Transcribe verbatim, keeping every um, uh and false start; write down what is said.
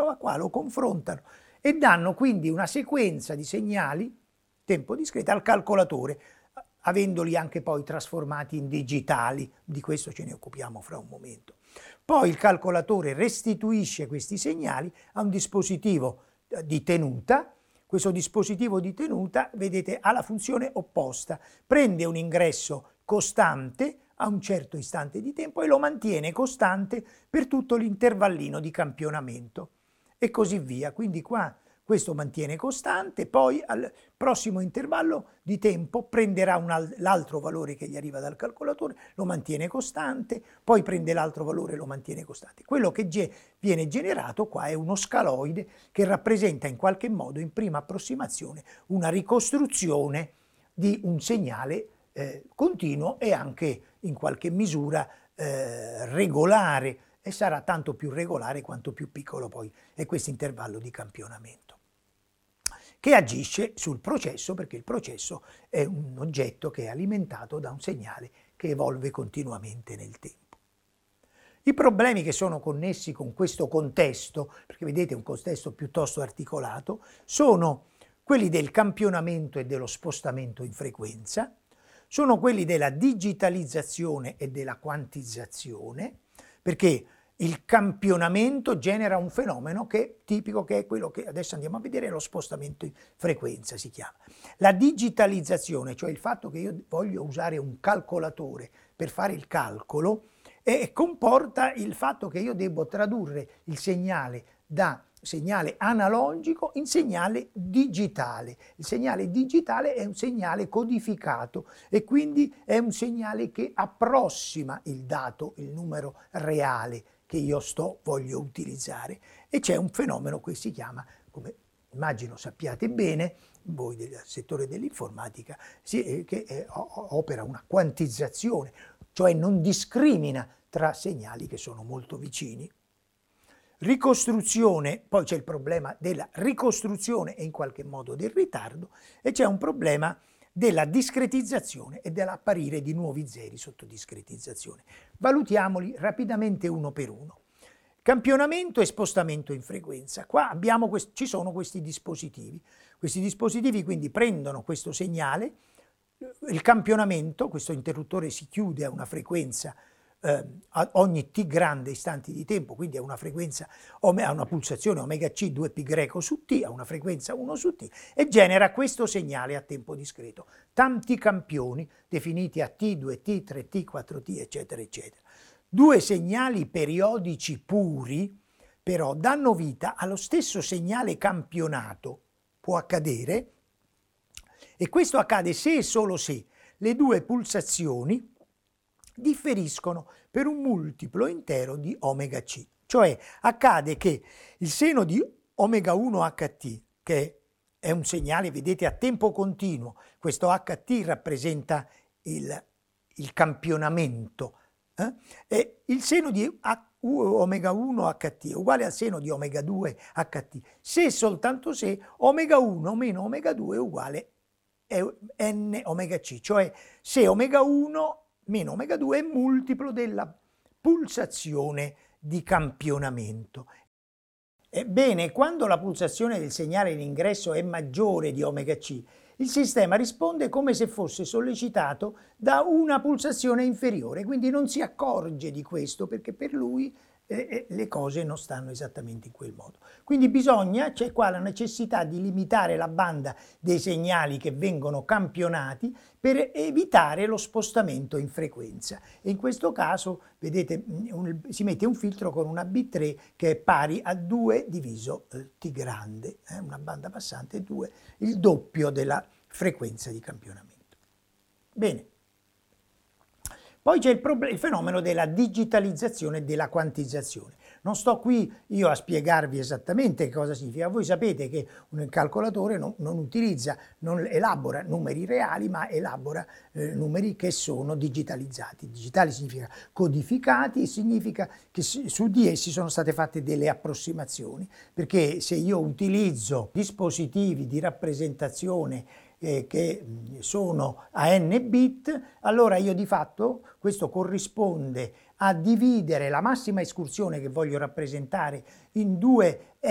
trova qua, lo confrontano e danno quindi una sequenza di segnali, tempo discreto, al calcolatore, avendoli anche poi trasformati in digitali. Di questo ce ne occupiamo fra un momento. Poi il calcolatore restituisce questi segnali a un dispositivo di tenuta. Questo dispositivo di tenuta, vedete, ha la funzione opposta, prende un ingresso costante a un certo istante di tempo e lo mantiene costante per tutto l'intervallino di campionamento e così via. Quindi qua questo mantiene costante, poi al prossimo intervallo di tempo prenderà l'altro valore che gli arriva dal calcolatore, lo mantiene costante, poi prende l'altro valore e lo mantiene costante. Quello che ge- viene generato qua è uno scaloide che rappresenta in qualche modo, in prima approssimazione, una ricostruzione di un segnale eh, continuo e anche in qualche misura eh, regolare, e sarà tanto più regolare quanto più piccolo poi è questo intervallo di campionamento, che agisce sul processo, perché il processo è un oggetto che è alimentato da un segnale che evolve continuamente nel tempo. I problemi che sono connessi con questo contesto, perché vedete è un contesto piuttosto articolato, sono quelli del campionamento e dello spostamento in frequenza, sono quelli della digitalizzazione e della quantizzazione, perché il campionamento genera un fenomeno che è tipico, che è quello che adesso andiamo a vedere, lo spostamento in frequenza si chiama. La digitalizzazione, cioè il fatto che io voglio usare un calcolatore per fare il calcolo, e comporta il fatto che io devo tradurre il segnale da segnale analogico in segnale digitale. Il segnale digitale è un segnale codificato e quindi è un segnale che approssima il dato, il numero reale che io sto, voglio utilizzare. E c'è un fenomeno che si chiama, come immagino sappiate bene, voi del settore dell'informatica, che eh, opera una quantizzazione, cioè non discrimina tra segnali che sono molto vicini. Ricostruzione, poi c'è il problema della ricostruzione e in qualche modo del ritardo, e c'è un problema della discretizzazione e dell'apparire di nuovi zeri sotto discretizzazione. Valutiamoli rapidamente uno per uno. Campionamento e spostamento in frequenza. Qua abbiamo ci sono questi dispositivi. Questi dispositivi quindi prendono questo segnale, il campionamento, questo interruttore si chiude a una frequenza eh, a ogni t grande istanti di tempo, quindi a una frequenza, a una pulsazione omega c due pi greco su t, a una frequenza uno su t, e genera questo segnale a tempo discreto. Tanti campioni definiti a t, due t, tre t, quattro t, eccetera, eccetera. Due segnali periodici puri, però, danno vita allo stesso segnale campionato. Può accadere, e questo accade se e solo se le due pulsazioni differiscono per un multiplo intero di omega c. Cioè accade che il seno di omega uno h t, che è un segnale, vedete, a tempo continuo, questo ht rappresenta il, il campionamento, eh? E il seno di omega uno h t è uguale al seno di omega due h t, se e soltanto se omega uno meno omega due è uguale a n omega c, cioè se omega uno meno omega due è multiplo della pulsazione di campionamento. Ebbene, quando la pulsazione del segnale in ingresso è maggiore di omega c, il sistema risponde come se fosse sollecitato da una pulsazione inferiore, quindi non si accorge di questo perché per lui eh, le cose non stanno esattamente in quel modo. Quindi bisogna, c'è qua la necessità di limitare la banda dei segnali che vengono campionati per evitare lo spostamento in frequenza. E in questo caso, vedete, un, si mette un filtro con una bit tre che è pari a due diviso eh, T grande, eh, una banda passante due, il doppio della frequenza di campionamento. Bene. Poi c'è il, il fenomeno della digitalizzazione e della quantizzazione. Non sto qui io a spiegarvi esattamente che cosa significa. Voi sapete che un calcolatore non, non utilizza, non elabora numeri reali, ma elabora eh, numeri che sono digitalizzati. Digitali significa codificati, e significa che su di essi sono state fatte delle approssimazioni, perché se io utilizzo dispositivi di rappresentazione eh, che sono a n bit, allora io di fatto questo corrisponde a dividere la massima escursione che voglio rappresentare in due